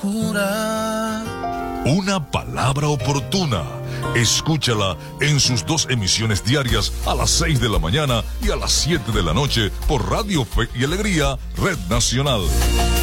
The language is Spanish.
locura. Una palabra oportuna. Escúchala en sus 2 emisiones diarias a las 6 de la mañana y a las 7 de la noche por Radio Fe y Alegría, Red Nacional.